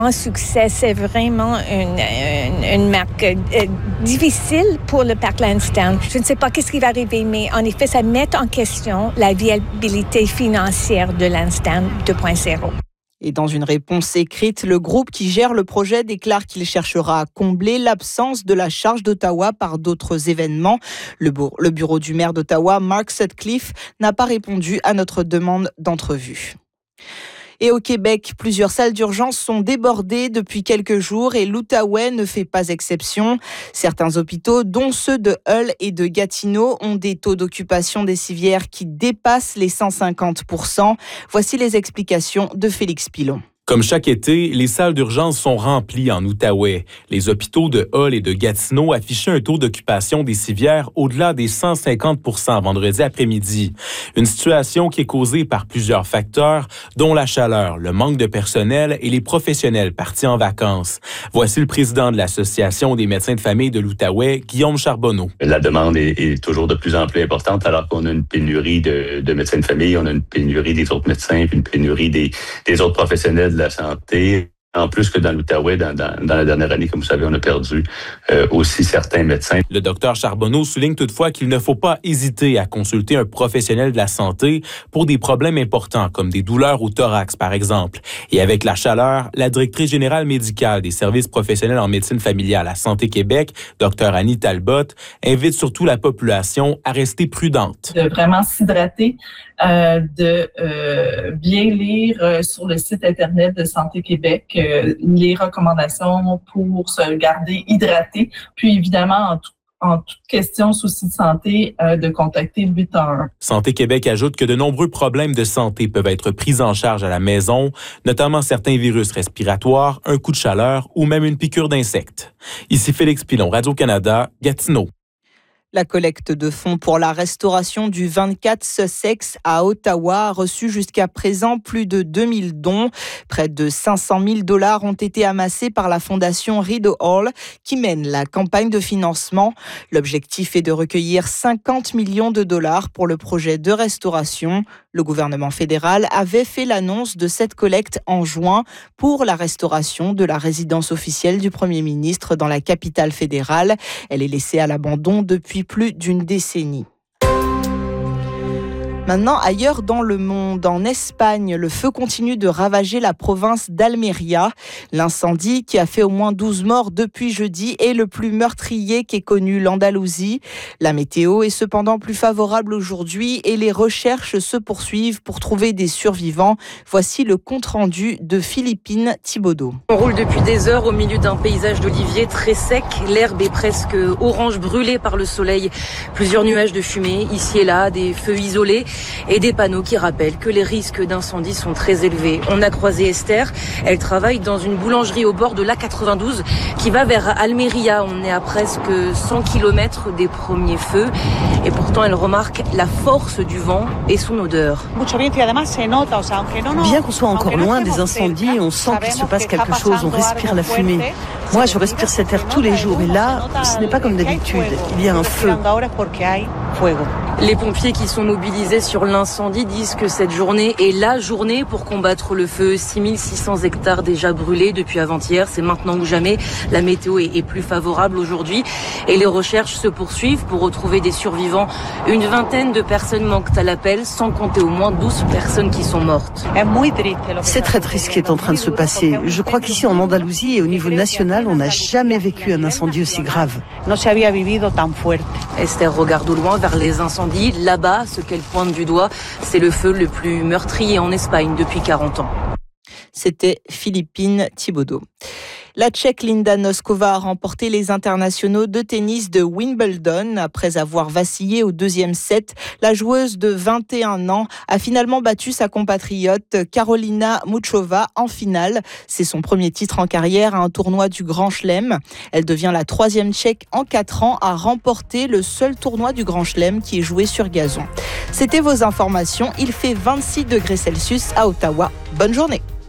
Un succès, c'est vraiment une marque difficile pour le parc Lansdowne. Je ne sais pas qu'est-ce qui va arriver, mais en effet, ça met en question la viabilité financière de Lansdowne 2.0. Et dans une réponse écrite, le groupe qui gère le projet déclare qu'il cherchera à combler l'absence de la charge d'Ottawa par d'autres événements. Le bureau du maire d'Ottawa, Mark Sutcliffe, n'a pas répondu à notre demande d'entrevue. Et au Québec, plusieurs salles d'urgence sont débordées depuis quelques jours et l'Outaouais ne fait pas exception. Certains hôpitaux, dont ceux de Hull et de Gatineau, ont des taux d'occupation des civières qui dépassent les 150%. Voici les explications de Félix Pilon. Comme chaque été, les salles d'urgence sont remplies en Outaouais. Les hôpitaux de Hull et de Gatineau affichaient un taux d'occupation des civières au-delà des 150% vendredi après-midi. Une situation qui est causée par plusieurs facteurs, dont la chaleur, le manque de personnel et les professionnels partis en vacances. Voici le président de l'Association des médecins de famille de l'Outaouais, Guillaume Charbonneau. La demande est toujours de plus en plus importante alors qu'on a une pénurie de médecins de famille, on a une pénurie des autres médecins, puis une pénurie des autres professionnels de la santé. En plus que dans l'Outaouais, dans la dernière année, comme vous savez, on a perdu aussi certains médecins. Le docteur Charbonneau souligne toutefois qu'il ne faut pas hésiter à consulter un professionnel de la santé pour des problèmes importants, comme des douleurs au thorax, par exemple. Et avec la chaleur, la directrice générale médicale des services professionnels en médecine familiale à Santé Québec, Dr Annie Talbot, invite surtout la population à rester prudente. De vraiment s'hydrater, de bien lire sur le site Internet de Santé Québec les recommandations pour se garder hydraté. Puis évidemment, en toute question, souci de santé, de contacter le 811. Santé Québec ajoute que de nombreux problèmes de santé peuvent être pris en charge à la maison, notamment certains virus respiratoires, un coup de chaleur ou même une piqûre d'insectes. Ici Félix Pilon, Radio-Canada, Gatineau. La collecte de fonds pour la restauration du 24 Sussex à Ottawa a reçu jusqu'à présent plus de 2000 dons. Près de 500 000 $ ont été amassés par la fondation Rideau Hall qui mène la campagne de financement. L'objectif est de recueillir 50 millions de dollars pour le projet de restauration. Le gouvernement fédéral avait fait l'annonce de cette collecte en juin pour la restauration de la résidence officielle du Premier ministre dans la capitale fédérale. Elle est laissée à l'abandon depuis plus d'une décennie. Maintenant, ailleurs dans le monde, en Espagne, le feu continue de ravager la province d'Almeria. L'incendie, qui a fait au moins 12 morts depuis jeudi, est le plus meurtrier qu'ait connu l'Andalousie. La météo est cependant plus favorable aujourd'hui et les recherches se poursuivent pour trouver des survivants. Voici le compte-rendu de Philippine Thibaudot. On roule depuis des heures au milieu d'un paysage d'oliviers très sec. L'herbe est presque orange, brûlée par le soleil. Plusieurs nuages de fumée, ici et là, des feux isolés et des panneaux qui rappellent que les risques d'incendie sont très élevés. On a croisé Esther, elle travaille dans une boulangerie au bord de l'A92 qui va vers Almeria. On est à presque 100 km des premiers feux et pourtant elle remarque la force du vent et son odeur. Bien qu'on soit encore loin des incendies, on sent qu'il se passe quelque chose, on respire la fumée. Moi, je respire cet air tous les jours et là, ce n'est pas comme d'habitude. Il y a un feu. Les pompiers qui sont mobilisés sur l'incendie disent que cette journée est la journée pour combattre le feu. 6600 hectares déjà brûlés depuis avant-hier. C'est maintenant ou jamais. La météo est plus favorable aujourd'hui et les recherches se poursuivent pour retrouver des survivants. Une vingtaine de personnes manquent à l'appel, sans compter au moins 12 personnes qui sont mortes. C'est très triste ce qui est en train de se passer. Je crois qu'ici en Andalousie et au niveau national, on n'a jamais vécu un incendie aussi grave. Esther regarde au loin vers les incendies. Là-bas, ce qu'elle pointe du doigt, c'est le feu le plus meurtrier en Espagne depuis 40 ans. C'était Philippine Thibaudot. La Tchèque Linda Noskova a remporté les internationaux de tennis de Wimbledon. Après avoir vacillé au deuxième set, la joueuse de 21 ans a finalement battu sa compatriote Karolina Muchova en finale. C'est son premier titre en carrière à un tournoi du Grand Chelem. Elle devient la 3e Tchèque en 4 ans à remporter le seul tournoi du Grand Chelem qui est joué sur gazon. C'était vos informations. Il fait 26 degrés Celsius à Ottawa. Bonne journée.